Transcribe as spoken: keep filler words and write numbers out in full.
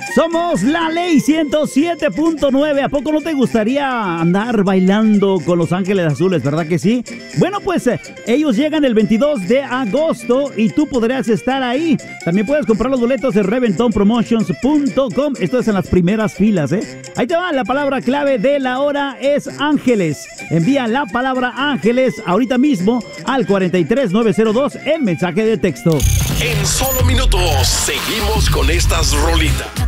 Somos la Ley ciento siete punto nueve. ¿A poco no te gustaría andar bailando con Los Ángeles Azules, verdad que sí? Bueno, pues eh, ellos llegan el veintidós de agosto y tú podrás estar ahí. También puedes comprar los boletos en reventón promotions punto com. Esto es en las primeras filas, ¿eh? Ahí te va, la palabra clave de la hora es ángeles. Envía la palabra ángeles ahorita mismo al cuatro tres nueve cero dos en mensaje de texto. En solo minutos seguimos con estas rolitas.